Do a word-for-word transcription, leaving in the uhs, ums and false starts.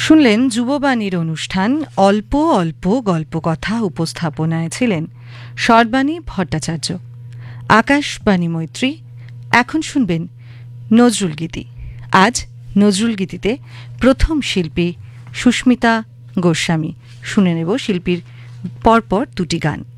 শুনলেন যুববাণীর অনুষ্ঠান অল্প অল্প গল্পকথা। উপস্থাপনায় ছিলেন সর্বাণী ভট্টাচার্য। আকাশবাণী মৈত্রী। এখন শুনবেন নজরুল গীতি। আজ নজরুল গীতিতে প্রথম শিল্পী সুস্মিতা গোস্বামী। শুনে নেব শিল্পীর পরপর দুটি গান।